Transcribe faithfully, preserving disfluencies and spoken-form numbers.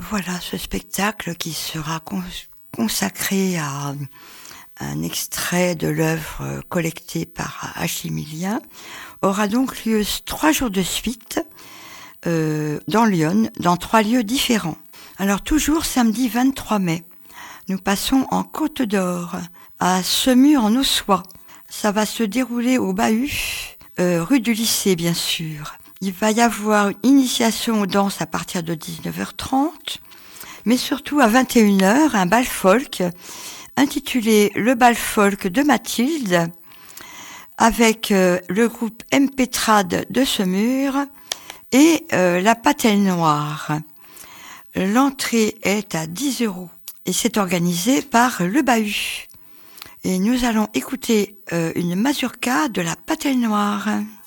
Voilà, ce spectacle qui sera cons- consacré à un extrait de l'œuvre collectée par Achille Millien aura donc lieu trois jours de suite euh, dans Lyon, dans trois lieux différents. Alors toujours samedi vingt-trois mai, nous passons en Côte d'Or, à Semur en Ossois. Ça va se dérouler au Bahut, euh, rue du Lycée bien sûr. Il va y avoir une initiation aux danses à partir de dix-neuf heures trente, mais surtout à vingt et une heures, un bal folk intitulé Le bal folk de Mathilde, avec euh, le groupe M. Pétrade de Semur et euh, la Patelle Noire. L'entrée est à dix euros et c'est organisé par le Bahut. Et nous allons écouter euh, une mazurka de la Patelle Noire.